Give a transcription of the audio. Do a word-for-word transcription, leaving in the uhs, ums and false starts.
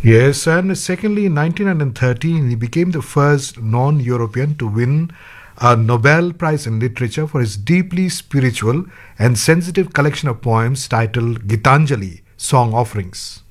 Yes, and secondly, in nineteen thirteen, he became the first non European to win a Nobel Prize in Literature for his deeply spiritual and sensitive collection of poems titled Gitanjali, Song Offerings.